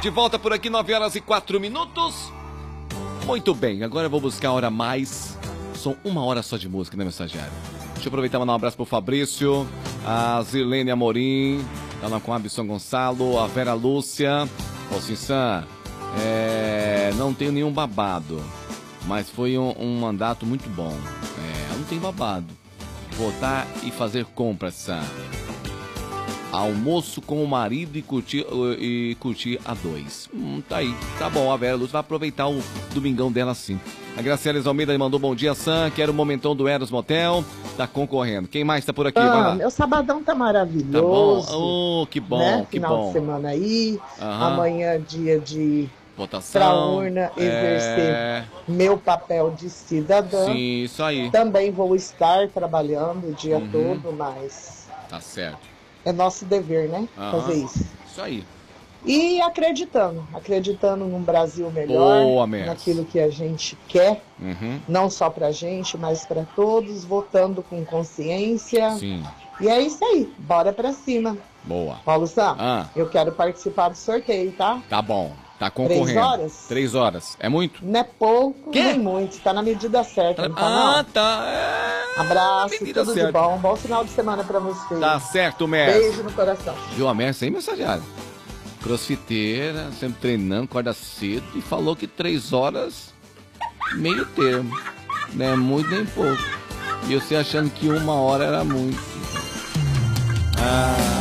de volta por aqui, 9 horas e 4 minutos. Muito bem, agora eu vou buscar a hora mais. São 1 hora só de música, né, meu estagiário? Deixa eu aproveitar e mandar um abraço pro Fabrício, a Zirlene Amorim, tá lá com a Abson Gonçalo, a Vera Lúcia. Ô, Sinsan, não tenho nenhum babado, mas foi um mandato muito bom. Não tem babado. Votar e fazer compras, Sam. Almoço com o marido e curtir a dois. Tá aí, tá bom, a Vera Lúcia vai aproveitar o domingão dela sim. A Graciela Almeida mandou bom dia, Sam. Quero o momentão do Eros Motel. Tá concorrendo. Quem mais tá por aqui? Vai lá. Meu sabadão tá maravilhoso. Tá bom? Oh, que bom, né? que Final bom. de semana aí. Amanhã, dia de votação. Pra urna exercer meu papel de cidadã. Sim, isso aí. Também vou estar trabalhando o dia todo, mas... Tá certo. É nosso dever, né? Fazer isso. Isso aí. E acreditando num Brasil melhor, Boa, naquilo que a gente quer, não só pra gente, mas pra todos, votando com consciência. Sim. E é isso aí, bora pra cima. Boa. Paulo Sam, eu quero participar do sorteio, tá? Tá bom, tá concorrendo. 3 horas? 3 horas, é muito? Não é pouco, nem muito, tá na medida certa, não tá não? Tá. Abraço, tudo de bom, bom final de semana pra você. Tá certo, Mestre. Beijo no coração. Viu a Mestre aí, mensageado? Crossfiteira, sempre treinando, acorda cedo e falou que 3 horas, meio termo. Não é muito nem pouco. E você achando que 1 hora era muito.